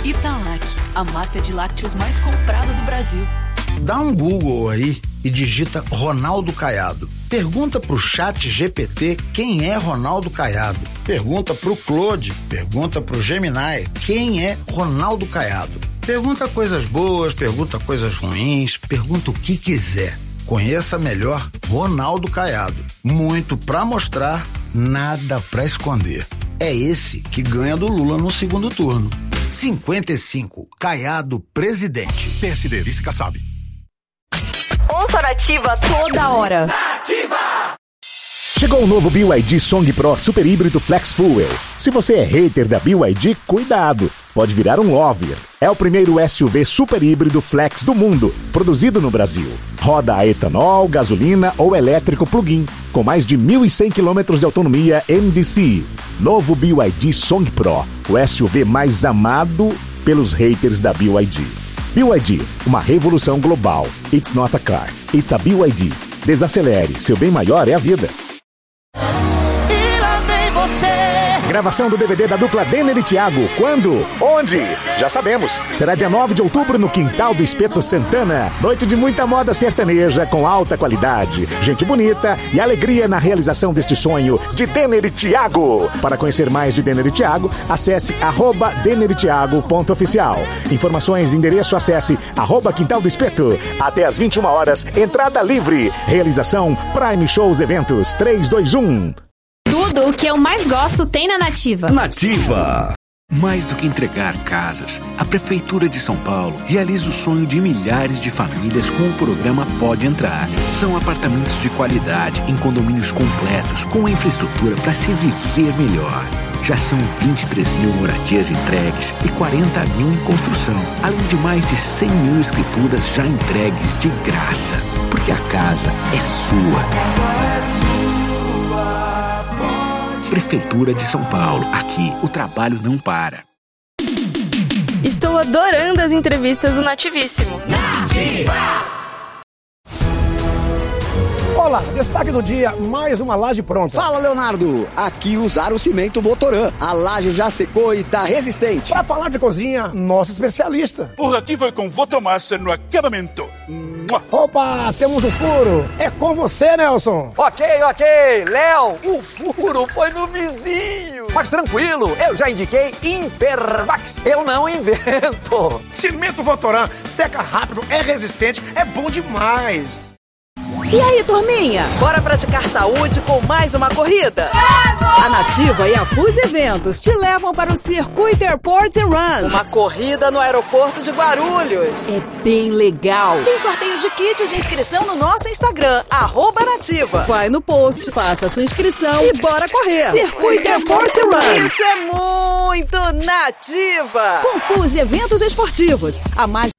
Italac, a marca de lácteos mais comprada do Brasil. Dá um Google aí e digita Ronaldo Caiado. Pergunta pro Chat GPT quem é Ronaldo Caiado. Pergunta pro Claude, pergunta pro Gemini quem é Ronaldo Caiado. Pergunta coisas boas, pergunta coisas ruins, pergunta o que quiser. Conheça melhor Ronaldo Caiado. Muito pra mostrar, nada pra esconder. É esse que ganha do Lula no segundo turno. 55, Caiado presidente. PSD, vice-Kassab. Ouça a Nativa toda hora. Nativa! Chegou o novo BYD Song Pro Super Híbrido Flex Fuel. Se você é hater da BYD, cuidado, pode virar um lover. É o primeiro SUV super híbrido flex do mundo, produzido no Brasil. Roda a etanol, gasolina ou elétrico plug-in, com mais de 1.100 km de autonomia NDC. Novo BYD Song Pro, o SUV mais amado pelos haters da BYD. BYD, uma revolução global. It's not a car, it's a BYD. Desacelere, seu bem maior é a vida. E lá vem você. Gravação do DVD da dupla Denner e Thiago. Quando? Onde? Já sabemos. Será dia 9 de outubro no Quintal do Espeto Santana. Noite de muita moda sertaneja com alta qualidade, gente bonita e alegria na realização deste sonho de Denner e Thiago. Para conhecer mais de Denner e Thiago, acesse @denerythiago.oficial. Informações e endereço, acesse @Quintal do Espeto. Até às 21 horas, entrada livre. Realização Prime Shows Eventos 321. Tudo o que eu mais gosto tem na Nativa. Nativa. Mais do que entregar casas, a Prefeitura de São Paulo realiza o sonho de milhares de famílias com o programa Pode Entrar. São apartamentos de qualidade, em condomínios completos, com infraestrutura para se viver melhor. Já são 23 mil moradias entregues e 40 mil em construção, além de mais de 100 mil escrituras já entregues de graça. Porque a casa é sua. Prefeitura de São Paulo. Aqui, o trabalho não para. Estou adorando as entrevistas do Nativíssimo. Nativa! Olá, destaque do dia, mais uma laje pronta. Fala, Leonardo. Aqui usaram o cimento Votoran. A laje já secou e tá resistente. Para falar de cozinha, nosso especialista. Por aqui foi com Votomassa no acabamento. Opa, temos um furo. É com você, Nelson. Ok. Léo, o furo foi no vizinho. Mas tranquilo, eu já indiquei Impervax. Eu não invento. Cimento Votoran seca rápido, é resistente, é bom demais. E aí, turminha? Bora praticar saúde com mais uma corrida? A Nativa e a Fus Eventos te levam para o Circuito Airport Run. Uma corrida no aeroporto de Guarulhos. É bem legal. Tem sorteios de kits de inscrição no nosso Instagram, @Nativa. Vai no post, faça sua inscrição e bora correr. Circuito Airport Run. Isso é muito Nativa. Com Fus Eventos Esportivos. A mais